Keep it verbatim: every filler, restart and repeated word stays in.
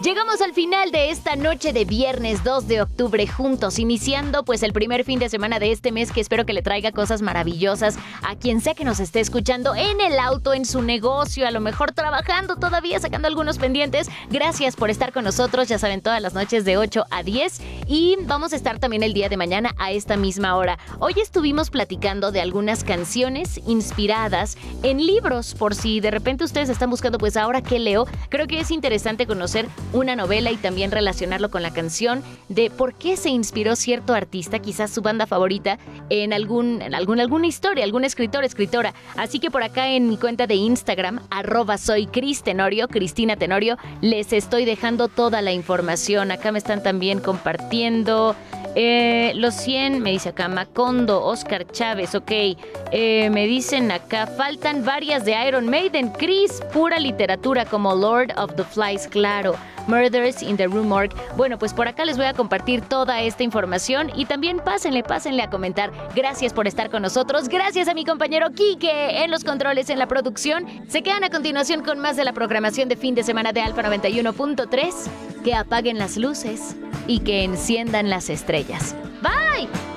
Llegamos al final de esta noche de viernes dos de octubre juntos, iniciando pues el primer fin de semana de este mes que espero que le traiga cosas maravillosas a quien sea que nos esté escuchando en el auto, en su negocio, a lo mejor trabajando todavía, sacando algunos pendientes. Gracias por estar con nosotros, ya saben, todas las noches de ocho a diez y vamos a estar también el día de mañana a esta misma hora. Hoy estuvimos platicando de algunas canciones inspiradas en libros, por si de repente ustedes están buscando pues ahora qué leo. Creo que es interesante conocer una novela y también relacionarlo con la canción de por qué se inspiró cierto artista, quizás su banda favorita, en algún, en algún, alguna historia, algún escritor, escritora. Así que por acá en mi cuenta de Instagram, arroba soy Cris Tenorio, Cristina Tenorio, les estoy dejando toda la información. Acá me están también compartiendo eh, los cien, me dice acá Macondo, Oscar Chávez, ok. Eh, me dicen acá, faltan varias de Iron Maiden, Cris, pura literatura como Lord of the Flies, claro. Murders in the Rue Morgue. Bueno, pues por acá les voy a compartir toda esta información y también pásenle, pásenle a comentar. Gracias por estar con nosotros. Gracias a mi compañero Quique en los controles, en la producción. Se quedan a continuación con más de la programación de fin de semana de Alfa noventa y uno punto tres. Que apaguen las luces y que enciendan las estrellas. Bye.